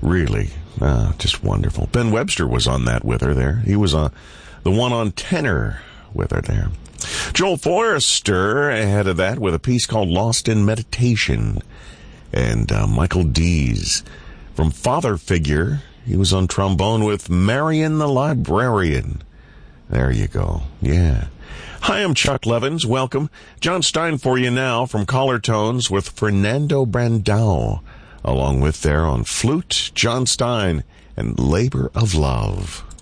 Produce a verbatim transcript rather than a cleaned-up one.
Really, ah, just wonderful. Ben Webster was on that with her there. He was uh, the one on tenor with her there. Joel Forrester ahead of that with a piece called Lost in Meditation. And uh, Michael Dees from Father Figure. He was on trombone with Marion the Librarian. There you go. Yeah. Hi, I'm Chuck Levins. Welcome. John Stein for you now from Collar Tones with Fernando Brandao. Along with there on flute, John Stein and Labor of Love.